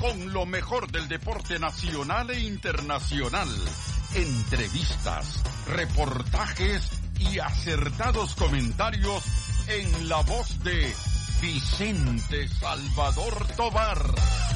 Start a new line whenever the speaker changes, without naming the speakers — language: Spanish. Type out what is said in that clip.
con lo mejor del deporte nacional e internacional. Entrevistas, reportajes y acertados comentarios en la voz de Vicente Salvador Tovar.